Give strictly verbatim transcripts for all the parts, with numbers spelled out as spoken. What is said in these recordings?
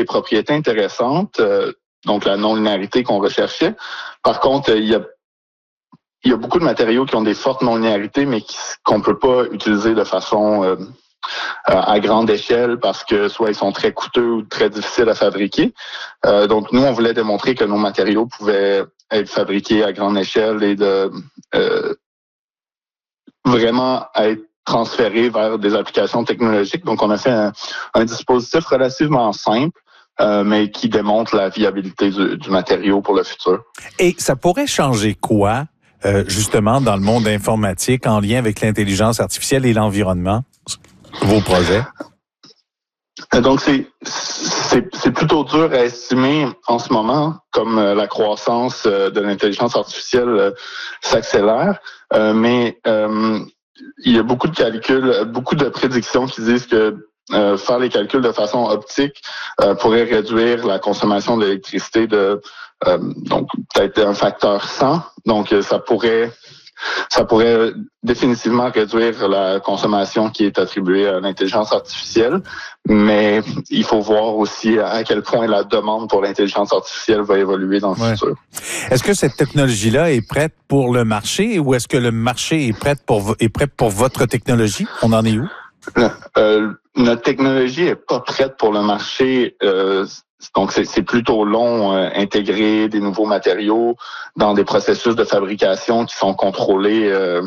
propriétés intéressantes, euh, donc la non-linéarité qu'on recherchait. Par contre, il y a il y a beaucoup de matériaux qui ont des fortes non-linéarités, mais qui, qu'on peut pas utiliser de façon euh, à grande échelle parce que soit ils sont très coûteux ou très difficiles à fabriquer. Euh, donc nous, on voulait démontrer que nos matériaux pouvaient être fabriqués à grande échelle et de euh, vraiment être transférés vers des applications technologiques. Donc on a fait un, un dispositif relativement simple, euh, mais qui démontre la viabilité du, du matériau pour le futur. Et ça pourrait changer quoi, euh, justement, dans le monde informatique en lien avec l'intelligence artificielle et l'environnement? Vos projets? Donc, c'est, c'est, c'est plutôt dur à estimer en ce moment, comme euh, la croissance euh, de l'intelligence artificielle euh, s'accélère. Euh, mais euh, il y a beaucoup de calculs, beaucoup de prédictions qui disent que euh, faire les calculs de façon optique euh, pourrait réduire la consommation d'électricité de euh, donc peut-être un facteur cent. Donc, ça pourrait Ça pourrait définitivement réduire la consommation qui est attribuée à l'intelligence artificielle, mais il faut voir aussi à quel point la demande pour l'intelligence artificielle va évoluer dans le ouais. futur. Est-ce que cette technologie-là est prête pour le marché ou est-ce que le marché est prêt pour, est prêt pour votre technologie? On en est où? Euh, notre technologie est pas prête pour le marché. Euh, Donc, c'est, c'est plutôt long, euh, intégrer des nouveaux matériaux dans des processus de fabrication qui sont contrôlés euh,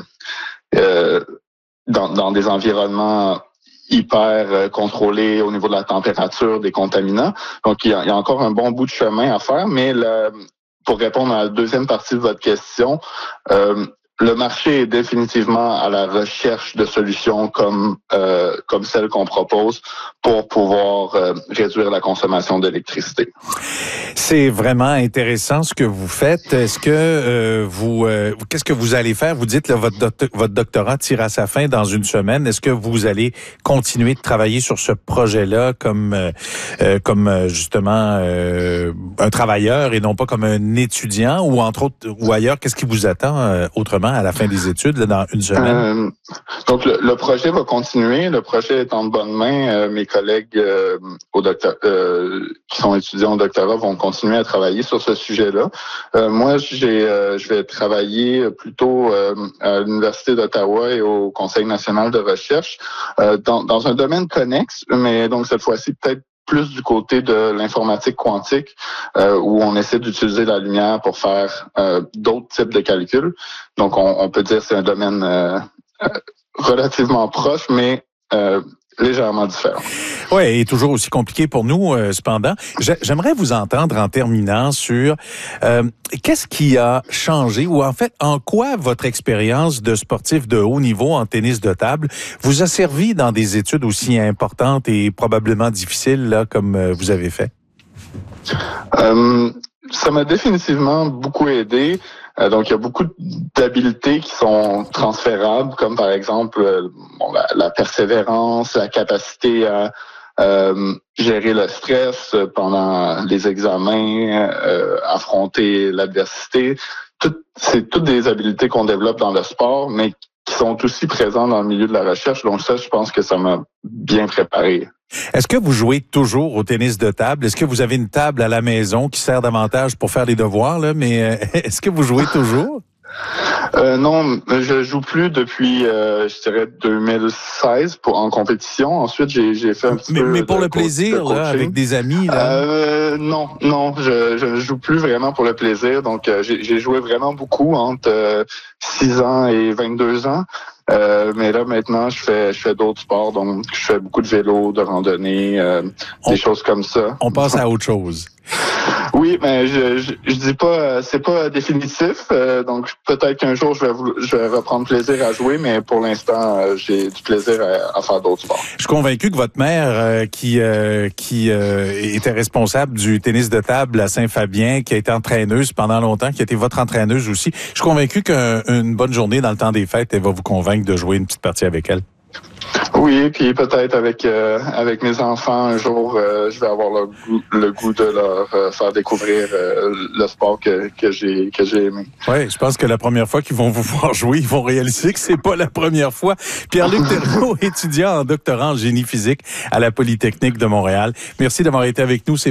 euh, dans, dans des environnements hyper euh, contrôlés au niveau de la température, des contaminants. Donc, il y a, il y a encore un bon bout de chemin à faire, mais le, pour répondre à la deuxième partie de votre question, euh, le marché est définitivement à la recherche de solutions comme euh, comme celles qu'on propose pour pouvoir euh, réduire la consommation d'électricité. C'est vraiment intéressant ce que vous faites. Est-ce que euh, vous euh, qu'est-ce que vous allez faire? Vous dites là votre doct- votre doctorat tire à sa fin dans une semaine. Est-ce que vous allez continuer de travailler sur ce projet-là comme euh, comme euh, justement euh, un travailleur et non pas comme un étudiant ou entre autres ou ailleurs? Qu'est-ce qui vous attend euh, autrement à la fin des études là, dans une semaine? Euh, donc le, le projet va continuer. Le projet est en bonne main. Euh, mes collègues euh, au docteur, euh, qui sont étudiants au doctorat vont continuer à travailler sur ce sujet-là. Euh, moi, j'ai, euh, je vais travailler plutôt euh, à l'Université d'Ottawa et au Conseil national de recherche euh, dans, dans un domaine connexe, mais donc cette fois-ci peut-être plus du côté de l'informatique quantique, euh, où on essaie d'utiliser la lumière pour faire euh, d'autres types de calculs. Donc, on, on peut dire que c'est un domaine euh, euh, relativement proche, mais euh, légèrement différent. Oui, et toujours aussi compliqué pour nous, euh, cependant. J'aimerais vous entendre en terminant sur euh, qu'est-ce qui a changé ou en fait, en quoi votre expérience de sportif de haut niveau en tennis de table vous a servi dans des études aussi importantes et probablement difficiles là, comme euh, vous avez fait? Euh, ça m'a définitivement beaucoup aidé. Euh, donc, il y a beaucoup d'habiletés qui sont transférables, comme par exemple euh, bon, la, la persévérance, la capacité à euh, gérer le stress pendant les examens, euh, affronter l'adversité. Tout, c'est toutes des habiletés qu'on développe dans le sport, mais qui sont aussi présentes dans le milieu de la recherche. Donc ça, je pense que ça m'a bien préparé. Est-ce que vous jouez toujours au tennis de table? Est-ce que vous avez une table à la maison qui sert davantage pour faire les devoirs, là? Mais euh, est-ce que vous jouez toujours? Euh, non, je joue plus depuis, euh, je dirais, deux mille seize pour en compétition. Ensuite, j'ai, j'ai fait un petit mais, peu Mais pour de le co- plaisir, là, avec des amis, là? Euh, non, non, je, je joue plus vraiment pour le plaisir. Donc, euh, j'ai, j'ai joué vraiment beaucoup entre euh, six ans et vingt-deux ans. Euh, mais là, maintenant, je fais, je fais d'autres sports. Donc, je fais beaucoup de vélo, de randonnée, euh, on, des choses comme ça. On passe à autre chose. Oui, mais je, je je dis pas, c'est pas définitif. Euh, donc peut-être qu'un jour je vais vou- je vais reprendre plaisir à jouer, mais pour l'instant euh, j'ai du plaisir à, à faire d'autres sports. Je suis convaincu que votre mère, euh, qui euh, qui euh, était responsable du tennis de table à Saint-Fabien, qui a été entraîneuse pendant longtemps, qui a été votre entraîneuse aussi, je suis convaincu qu'une bonne journée dans le temps des fêtes, elle va vous convaincre de jouer une petite partie avec elle. Oui, puis peut-être avec euh, avec mes enfants un jour, euh, je vais avoir le goût, le goût de leur euh, faire découvrir euh, le sport que que j'ai que j'ai aimé. Oui, je pense que la première fois qu'ils vont vous voir jouer, ils vont réaliser que c'est pas la première fois. Pierre-Luc Thériault, étudiant en doctorat en génie physique à la Polytechnique de Montréal. Merci d'avoir été avec nous. C'est